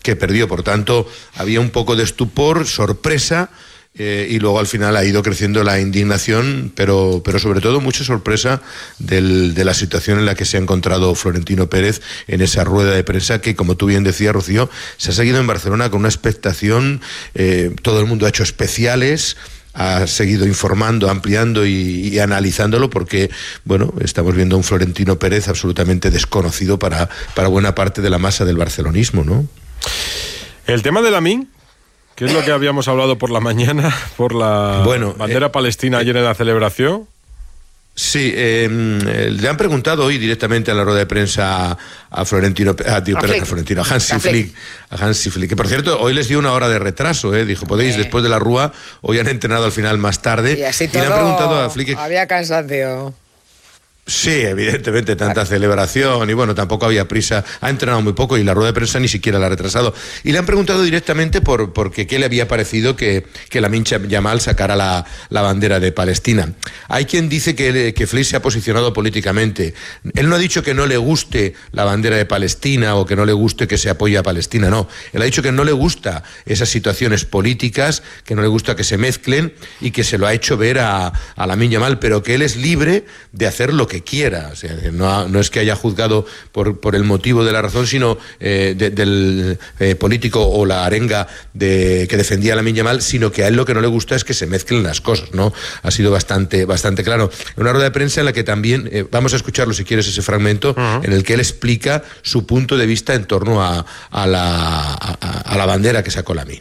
que perdió. Por tanto, había un poco de estupor, sorpresa, y luego al final ha ido creciendo la indignación, pero sobre todo mucha sorpresa de la situación en la que se ha encontrado Florentino Pérez en esa rueda de prensa que, como tú bien decías, Rocío, se ha seguido en Barcelona con una expectación. Todo el mundo ha hecho especiales, ha seguido informando, ampliando y analizándolo, porque, bueno, estamos viendo a un Florentino Pérez absolutamente desconocido para buena parte de la masa del barcelonismo, ¿no? El tema de Lamine, ¿qué es lo que habíamos hablado por la mañana, por la bandera palestina ayer en la celebración? Sí, le han preguntado hoy directamente en la rueda de prensa a Hansi Flick, que por cierto hoy les dio una hora de retraso, dijo, podéis, después de la Rúa, hoy han entrenado al final más tarde, y así todo, le han preguntado a Flick. Había cansancio. Sí, evidentemente, tanta celebración, y bueno, tampoco había prisa, ha entrenado muy poco y la rueda de prensa ni siquiera la ha retrasado. Y le han preguntado directamente porque qué le había parecido que Lamine Yamal sacara la bandera de Palestina. Hay quien dice que Flick se ha posicionado políticamente. Él no ha dicho que no le guste la bandera de Palestina o que no le guste que se apoye a Palestina, no. Él ha dicho que no le gusta esas situaciones políticas, que no le gusta que se mezclen, y que se lo ha hecho ver a Lamine Yamal, pero que él es libre de hacer lo que quiera. O sea, no es que haya juzgado por el motivo de la razón, sino del político o la arenga que defendía a Lamine Yamal, sino que a él lo que no le gusta es que se mezclen las cosas, ¿no? Ha sido bastante claro. En una rueda de prensa en la que también, vamos a escucharlo si quieres, ese fragmento, en el que él explica su punto de vista en torno a la bandera que sacó Lamine.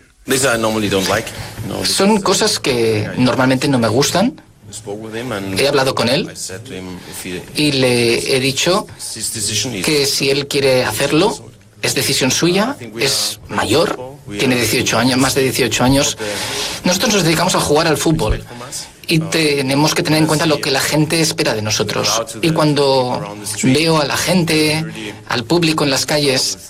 Son cosas que normalmente no me gustan. He hablado con él y le he dicho que si él quiere hacerlo, es decisión suya, es mayor, tiene 18 años, más de 18 años. Nosotros nos dedicamos a jugar al fútbol y tenemos que tener en cuenta lo que la gente espera de nosotros. Y cuando veo a la gente, al público en las calles,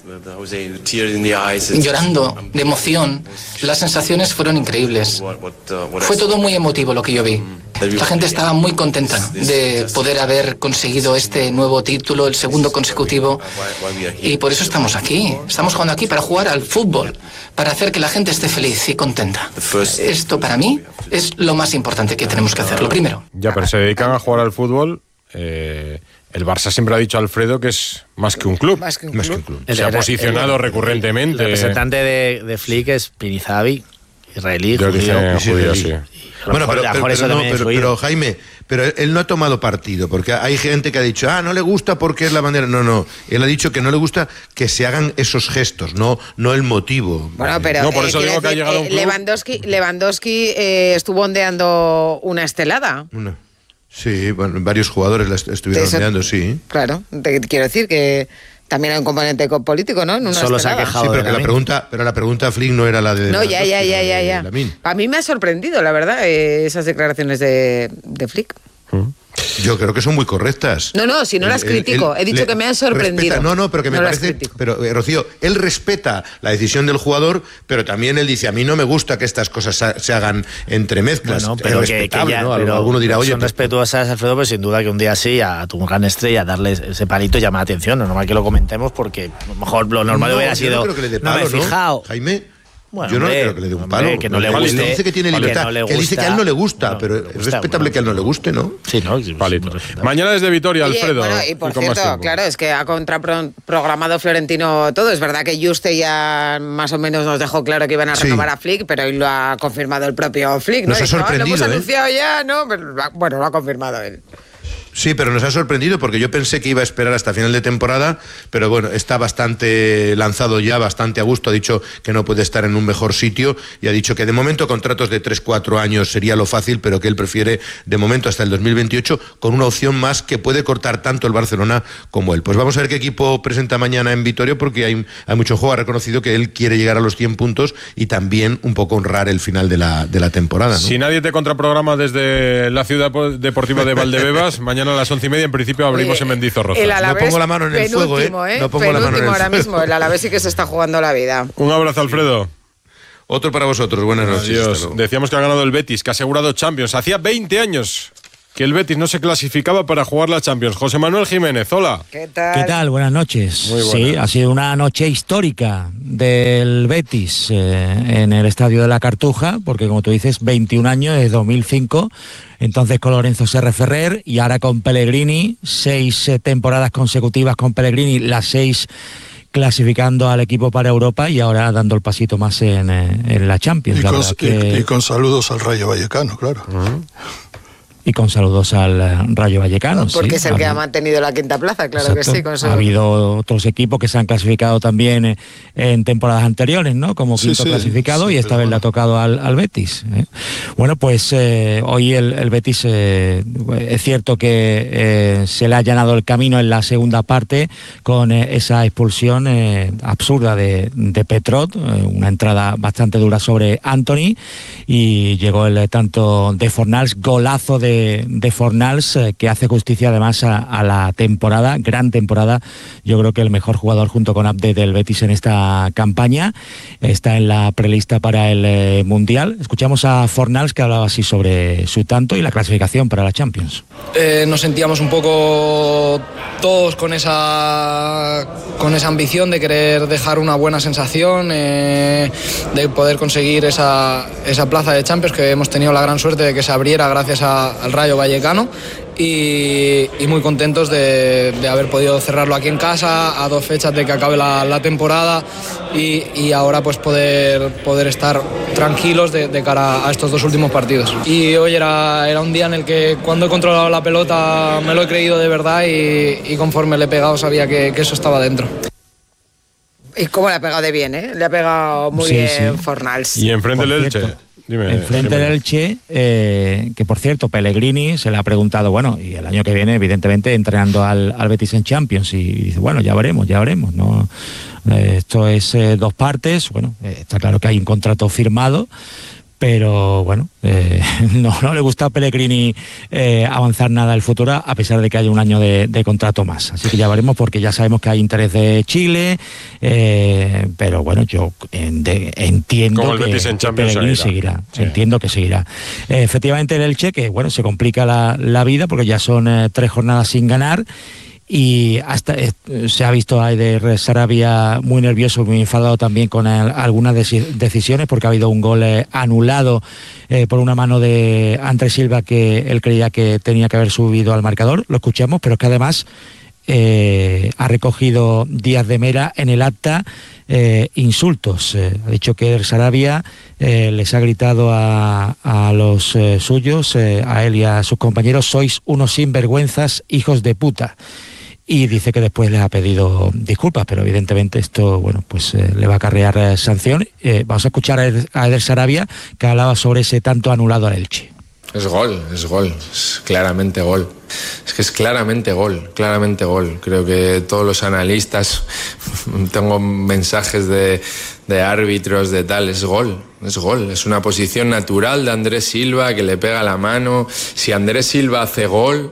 llorando de emoción, las sensaciones fueron increíbles. Fue todo muy emotivo lo que yo vi. La gente estaba muy contenta de poder haber conseguido este nuevo título, el segundo consecutivo, y por eso estamos aquí. Estamos jugando aquí para jugar al fútbol, para hacer que la gente esté feliz y contenta. Esto para mí es lo más importante que tenemos que hacer, lo primero. Ya, pero se dedican a jugar al fútbol. El Barça siempre ha dicho, Alfredo, que es más que un club. Más que un club. Se ha posicionado recurrentemente. El representante de Flick es Pinizavi, israelí, judío, sí. Bueno, pero Jaime, pero él no ha tomado partido, porque hay gente que ha dicho, no le gusta porque es la bandera. No, él ha dicho que no le gusta que se hagan esos gestos, no el motivo. Bueno, pero por eso digo que ha llegado un club. Lewandowski estuvo ondeando una estelada. Sí, bueno, varios jugadores la estuvieron ondeando, sí. Claro, te quiero decir que también hay un componente político, ¿no? En una Solo estelada. se ha quejado. Sí, pero la pregunta a Flick no era la de... No, ya. A mí me ha sorprendido, la verdad, esas declaraciones de Flick. Yo creo que son muy correctas. No, si no las critico. He dicho que me han sorprendido. Respeta, pero que me parece... Pero, Rocío, él respeta la decisión del jugador, pero también él dice, a mí no me gusta que estas cosas se hagan entre mezclas. Bueno, pero es respetable, ¿no? Pero alguno dirá, oye... Son respetuosas, Alfredo, pues sin duda que un día así, a tu gran estrella, darle ese palito llama la atención. No es normal que lo comentemos porque a lo mejor lo normal hubiera sido... No creo que le dé palo, no me he fijado. Jaime... Bueno, yo no creo que le dé un palo. Que no le guste. Él dice que tiene libertad. Que él dice que a él no le gusta, pero es respetable que a él no le guste, ¿no? Sí, ¿no? Palito. Mañana desde Vitoria, Alfredo. Bueno, y por cierto, claro, es que ha contraprogramado Florentino todo. Es verdad que Juste ya más o menos nos dejó claro que iban a renovar a Flick, pero hoy lo ha confirmado el propio Flick, ¿no? Nos ha sorprendido, lo hemos anunciado ya, ¿no? Pero, bueno, lo ha confirmado él. Sí, pero nos ha sorprendido porque yo pensé que iba a esperar hasta final de temporada, pero bueno, está bastante lanzado ya, bastante a gusto, ha dicho que no puede estar en un mejor sitio y ha dicho que de momento contratos de 3-4 años sería lo fácil, pero que él prefiere de momento hasta el 2028 con una opción más que puede cortar tanto el Barcelona como él. Pues vamos a ver qué equipo presenta mañana en Vitoria porque hay mucho juego, ha reconocido que él quiere llegar a los 100 puntos y también un poco honrar el final de la temporada, ¿no? Si nadie te contraprograma desde la ciudad deportiva de Valdebebas, mañana a las 11:30 en principio abrimos en Mendizorroza. No pongo la mano en el fuego, No pongo la mano en el ahora mismo, el Alavés sí que se está jugando la vida. Un abrazo, Alfredo. Otro para vosotros, buenas noches. Adiós. Decíamos que ha ganado el Betis, que ha asegurado Champions. Hacía 20 años que el Betis no se clasificaba para jugar la Champions. José Manuel Jiménez, hola. ¿Qué tal? ¿Qué tal? Buenas noches. Muy buenas. Sí, ha sido una noche histórica del Betis en el Estadio de la Cartuja, porque como tú dices, 21 años, desde 2005, entonces con Lorenzo Serre Ferrer y ahora con Pellegrini, 6 temporadas consecutivas con Pellegrini, las 6 clasificando al equipo para Europa y ahora dando el pasito más en la Champions. Y con saludos al Rayo Vallecano, claro. Y con saludos al Rayo Vallecano. Porque sí, es el que ha mantenido la quinta plaza, claro. Exacto. Que sí. Con su... Ha habido otros equipos que se han clasificado también en temporadas anteriores, ¿no? Como quinto clasificado, y esta vez le ha tocado al Betis. Bueno, pues hoy el Betis es cierto que se le ha allanado el camino en la segunda parte con esa expulsión absurda de Petrot, una entrada bastante dura sobre Antony, y llegó el tanto de Fornals, golazo de Fornals, que hace justicia además a la temporada, gran temporada. Yo creo que el mejor jugador junto con Abde del Betis en esta campaña. Está en la prelista para el Mundial. Escuchamos a Fornals, que hablaba así sobre su tanto y la clasificación para la Champions. Nos sentíamos un poco todos con esa ambición de querer dejar una buena sensación, de poder conseguir esa plaza de Champions, que hemos tenido la gran suerte de que se abriera gracias al Rayo Vallecano, y muy contentos de haber podido cerrarlo aquí en casa a 2 fechas de que acabe la temporada, y ahora pues poder estar tranquilos de cara a estos 2 últimos partidos. Y hoy era un día en el que cuando he controlado la pelota me lo he creído de verdad, y conforme le he pegado sabía que eso estaba dentro. Y cómo le ha pegado de bien, ¿eh? Le ha pegado muy bien Fornals. Y enfrente del Elche. Enfrente del Elche, que por cierto, Pellegrini se le ha preguntado, bueno, y el año que viene, evidentemente, entrenando al Betis en Champions, y dice, bueno, ya veremos, ¿no? Esto es 2 partes, bueno, está claro que hay un contrato firmado, pero bueno, no le gusta a Pellegrini avanzar nada el futuro, a pesar de que haya un año de contrato más. Así que ya veremos, porque ya sabemos que hay interés de Chile, pero bueno, yo entiendo que Pellegrini seguirá. Sí. Entiendo que seguirá. Efectivamente, el Elche, que bueno, se complica la vida porque ya son 3 jornadas sin ganar. Y hasta se ha visto a Eder Sarabia muy nervioso, muy enfadado también con algunas decisiones, porque ha habido un gol anulado por una mano de Andrés Silva que él creía que tenía que haber subido al marcador. Lo escuchamos, pero es que además ha recogido Díaz de Mera en el acta insultos. Ha dicho que Eder Sarabia les ha gritado a los suyos, a él y a sus compañeros: sois unos sinvergüenzas, hijos de puta. Y dice que después les ha pedido disculpas, pero evidentemente esto, bueno, pues le va a acarrear sanción. Vamos a escuchar a Eder Sarabia, que hablaba sobre ese tanto anulado al Elche. Es gol, es claramente gol. Es que es claramente gol. Creo que todos los analistas, tengo mensajes de árbitros, de tal, es gol. Es una posición natural de Andrés Silva, que le pega la mano. Si Andrés Silva hace gol,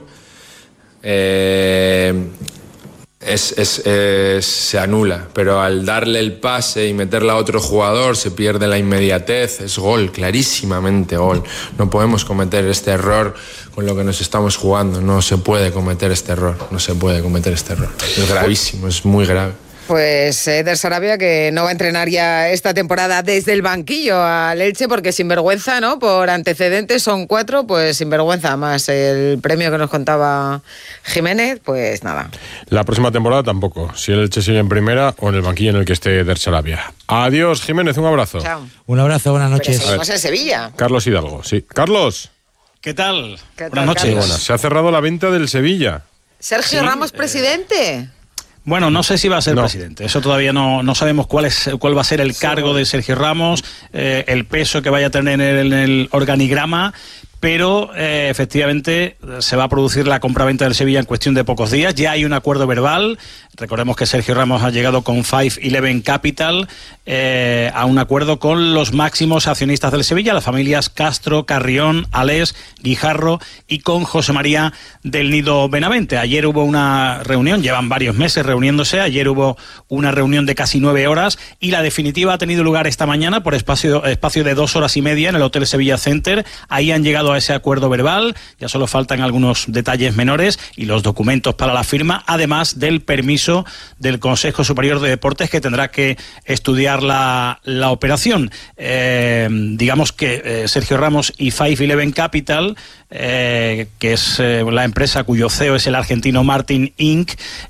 se anula, pero al darle el pase y meterla a otro jugador se pierde la inmediatez. Es gol, clarísimamente gol. No podemos cometer este error con lo que nos estamos jugando. No se puede cometer este error. Es gravísimo, es muy grave. Pues Eder Sarabia, que no va a entrenar ya esta temporada desde el banquillo al Elche, porque sinvergüenza, ¿no? Por antecedentes son 4, pues sinvergüenza, más el premio que nos contaba Jiménez, pues nada. La próxima temporada tampoco, si el Elche sigue en primera o en el banquillo en el que esté Eder Sarabia. Adiós, Jiménez, un abrazo. Chao. Un abrazo, buenas noches. Pero seguimos en Sevilla. Carlos Hidalgo, sí. Carlos. ¿Qué tal? Buenas noches. Buenas. Se ha cerrado la venta del Sevilla. Sergio Ramos, presidente. Bueno, no sé si va a ser presidente. Eso todavía no sabemos cuál va a ser el cargo de Sergio Ramos, el peso que vaya a tener en el organigrama, pero efectivamente se va a producir la compraventa del Sevilla en cuestión de pocos días. Ya hay un acuerdo verbal. Recordemos que Sergio Ramos ha llegado con 511 Capital a un acuerdo con los máximos accionistas del Sevilla, las familias Castro, Carrión, Alés, Guijarro y con José María del Nido Benavente. Ayer hubo una reunión, llevan varios meses reuniéndose, ayer hubo una reunión de casi 9 horas y la definitiva ha tenido lugar esta mañana por espacio de 2 horas y media en el Hotel Sevilla Center. Ahí han llegado a ese acuerdo verbal, ya solo faltan algunos detalles menores y los documentos para la firma, además del permiso del Consejo Superior de Deportes que tendrá que estudiar la operación. Digamos que Sergio Ramos y 511 Capital, que es la empresa cuyo CEO es el argentino Martin Inc.,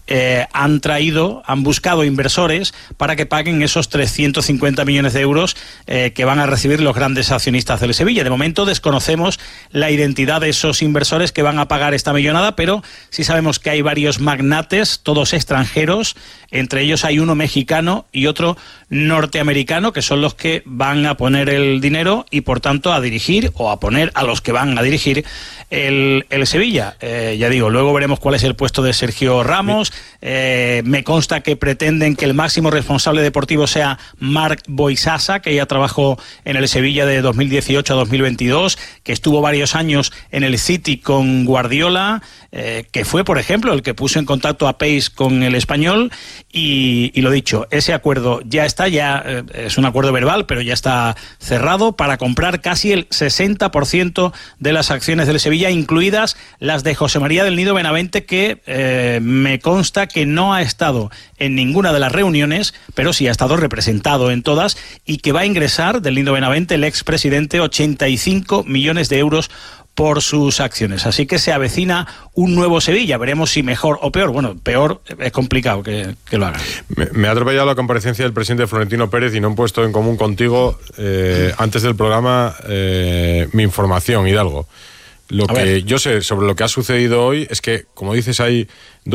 han buscado inversores para que paguen esos 350 millones de euros que van a recibir los grandes accionistas del Sevilla. De momento desconocemos la identidad de esos inversores que van a pagar esta millonada, pero sí sabemos que hay varios magnates, todos extranjeros, entre ellos hay uno mexicano y otro norteamericano, que son los que van a poner el dinero y por tanto a dirigir o a poner a los que van a dirigir el Sevilla. Ya digo, luego veremos cuál es el puesto de Sergio Ramos. Me consta que pretenden que el máximo responsable deportivo sea Marc Boisasa, que ya trabajó en el Sevilla de 2018 a 2022, que estuvo varios años en el City con Guardiola, que fue, por ejemplo, el que puso en contacto a Pace con el Español. Y lo dicho, ese acuerdo ya está, es un acuerdo verbal, pero ya está cerrado para comprar casi el 60% de las acciones del Sevilla, incluidas las de José María del Nido Benavente, que me consta que no ha estado en ninguna de las reuniones, pero sí ha estado representado en todas, y que va a ingresar del Nido Benavente, el expresidente, 85 millones de euros por sus acciones. Así que se avecina un nuevo Sevilla. Veremos si mejor o peor. Bueno, peor es complicado que lo haga. Me ha atropellado la comparecencia del presidente Florentino Pérez y no he puesto en común contigo antes del programa mi información, Hidalgo. Lo que yo sé sobre lo que ha sucedido hoy es que, como dices, hay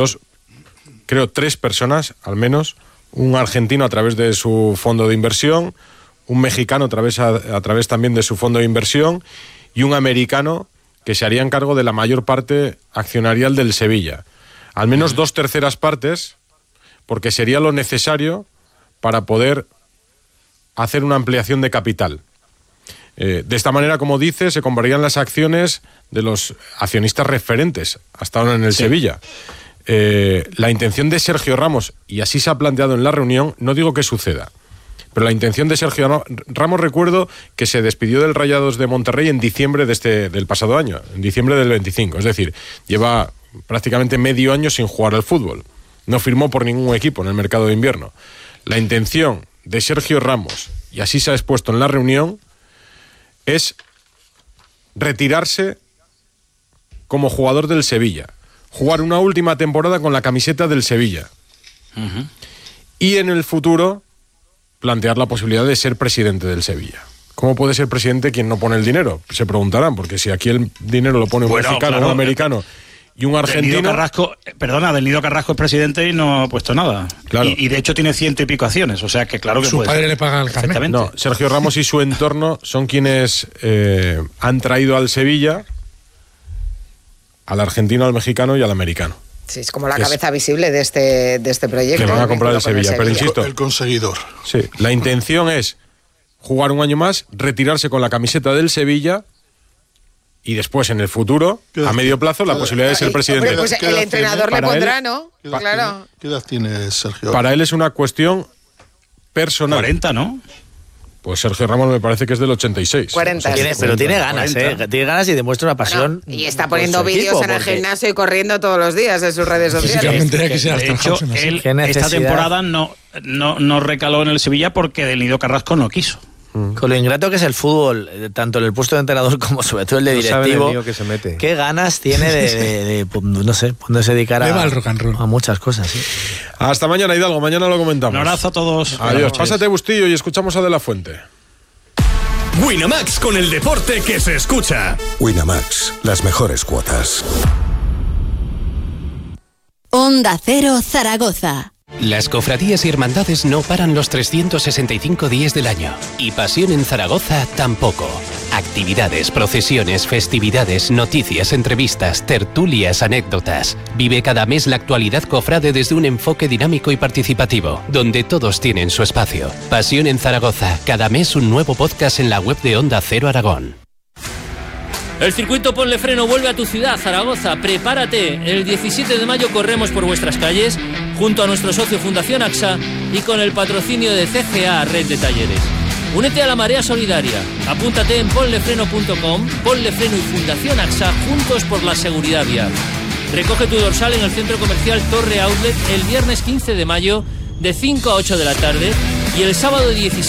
tres personas, al menos, un argentino a través de su fondo de inversión, un mexicano a través también de su fondo de inversión y un americano que se harían cargo de la mayor parte accionarial del Sevilla. Al menos 2/3 partes, porque sería lo necesario para poder hacer una ampliación de capital. De esta manera, como dice, se comprarían las acciones de los accionistas referentes hasta ahora en el Sevilla. La intención de Sergio Ramos, y así se ha planteado en la reunión, no digo que suceda, pero la intención de Sergio Ramos, recuerdo que se despidió del Rayados de Monterrey en diciembre del pasado año, en diciembre del 25, es decir, lleva prácticamente medio año sin jugar al fútbol. No firmó por ningún equipo en el mercado de invierno. La intención de Sergio Ramos, y así se ha expuesto en la reunión, es retirarse como jugador del Sevilla, jugar una última temporada con la camiseta del Sevilla y en el futuro plantear la posibilidad de ser presidente del Sevilla. ¿Cómo puede ser presidente quien no pone el dinero? Se preguntarán, porque si aquí el dinero lo pone un mexicano, un americano y un argentino... Del Nido Carrasco es presidente y no ha puesto nada. Claro. Y de hecho tiene 100 y pico acciones, o sea que claro que su padre le paga el carnet. No, Sergio Ramos y su entorno son quienes han traído al Sevilla, al argentino, al mexicano y al americano. Sí, es como la cabeza visible de este proyecto. Que van a comprar el Sevilla, pero insisto... El conseguidor. Sí, la intención es jugar un año más, retirarse con la camiseta del Sevilla y después, en el futuro, a medio plazo, la posibilidad de ser presidente. Pues el entrenador le pondrá, ¿no? Claro. ¿Qué edad tiene Sergio? Para él es una cuestión personal. 40, ¿no? Pues Sergio Ramos me parece que es del 86. 40. Pero tiene ganas, 40. Tiene ganas y demuestra una pasión. Y está poniendo vídeos en el gimnasio y corriendo todos los días en sus redes sociales. De hecho, él esta temporada no recaló en el Sevilla porque del Nido Carrasco no quiso. Con lo ingrato que es el fútbol, tanto en el puesto de entrenador como sobre todo el de directivo, que se mete. Qué ganas tiene de no sé, poderse dedicar a muchas cosas. ¿Sí? Hasta mañana, Hidalgo, mañana lo comentamos. Un abrazo a todos. Adiós, pásate Bustillo y escuchamos a De La Fuente. Winamax, con el deporte que se escucha. Winamax, las mejores cuotas. Onda Cero Zaragoza. Las cofradías y hermandades no paran los 365 días del año. Y Pasión en Zaragoza tampoco. Actividades, procesiones, festividades, noticias, entrevistas, tertulias, anécdotas. Vive cada mes la actualidad cofrade desde un enfoque dinámico y participativo, donde todos tienen su espacio. Pasión en Zaragoza. Cada mes un nuevo podcast en la web de Onda Cero Aragón. El circuito Ponle Freno vuelve a tu ciudad, Zaragoza. Prepárate. El 17 de mayo corremos por vuestras calles, junto a nuestro socio Fundación AXA y con el patrocinio de CGA Red de Talleres. Únete a la marea solidaria. Apúntate en ponlefreno.com, Ponle Freno y Fundación AXA, juntos por la seguridad vial. Recoge tu dorsal en el centro comercial Torre Outlet el viernes 15 de mayo de 5 a 8 de la tarde y el sábado 17